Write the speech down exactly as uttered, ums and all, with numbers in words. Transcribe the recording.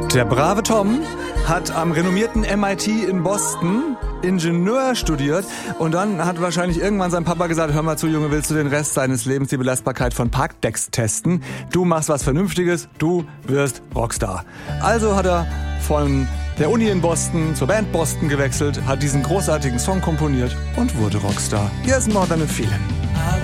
Der brave Tom hat am renommierten M I T in Boston Ingenieur studiert und dann hat wahrscheinlich irgendwann sein Papa gesagt, hör mal zu, Junge, willst du den Rest deines Lebens die Belastbarkeit von Parkdecks testen? Du machst was Vernünftiges, du wirst Rockstar. Also hat er von der Uni in Boston zur Band Boston gewechselt, hat diesen großartigen Song komponiert und wurde Rockstar. Hier ist More Than a Feeling.